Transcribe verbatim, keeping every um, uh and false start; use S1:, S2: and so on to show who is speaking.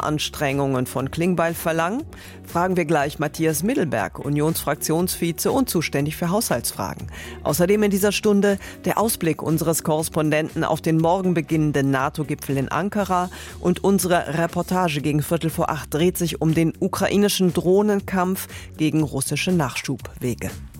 S1: Mehr von Klingbeil verlangen? Fragen wir gleich Matthias Middelberg, Unionsfraktionsvize und zuständig für Haushaltsfragen. Außerdem in dieser Stunde der Ausblick unseres Korrespondenten auf den morgen beginnenden NATO-Gipfel in Ankara und unsere Reportage gegen Viertel vor acht dreht sich um den ukrainischen Drohnenkampf gegen russische Nachschubwege.